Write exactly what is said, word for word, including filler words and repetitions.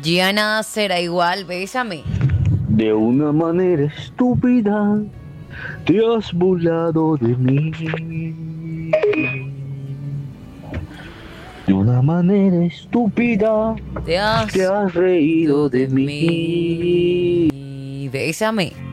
Ya nada será igual, bésame. De una manera estúpida te has burlado de mí. De una manera estúpida Te has, te has reído de mí. mí. Bésame.